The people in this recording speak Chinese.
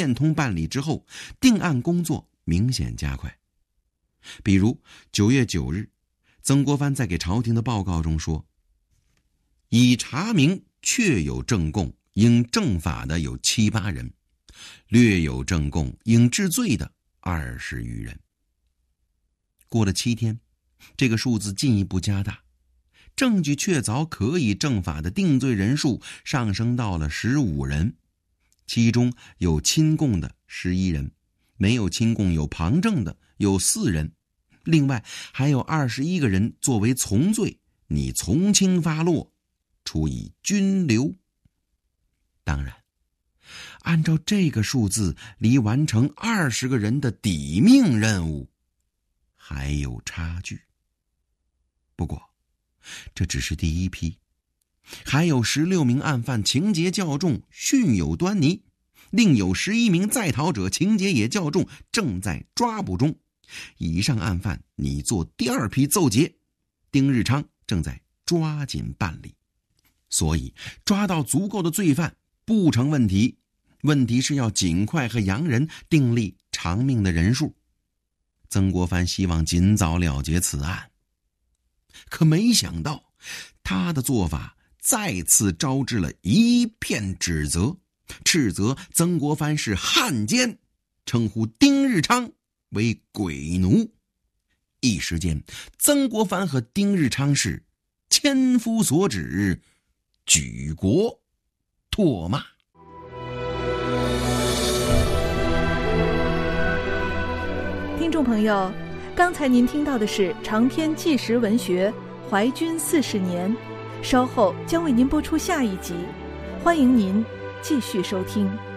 变通办理之后，定案工作明显加快。比如9月9日，曾国藩在给朝廷的报告中说，已查明确有正供应正法的有7、8人，略有正供应治罪的20余人。过了7天，这个数字进一步加大，证据确凿可以正法的定罪人数上升到了15人，其中有亲供的11人，没有亲供有旁证的有4人，另外还有21个人作为从罪，拟从轻发落，处以军留。当然，按照这个数字，离完成20个人的抵命任务还有差距。不过这只是第一批，还有16名案犯情节较重，训有端倪，另有11名在逃者情节也较重，正在抓捕中。以上案犯拟做第2批奏结，丁日昌正在抓紧办理。所以抓到足够的罪犯不成问题，问题是要尽快和洋人订立偿命的人数。曾国藩希望尽早了结此案，可没想到他的做法再次招致了一片指责，斥责曾国藩是汉奸，称呼丁日昌为鬼奴。一时间，曾国藩和丁日昌是千夫所指，举国唾骂。 听众朋友，刚才您听到的是长篇纪实文学《淮军40年》，稍后将为您播出下一集，欢迎您继续收听。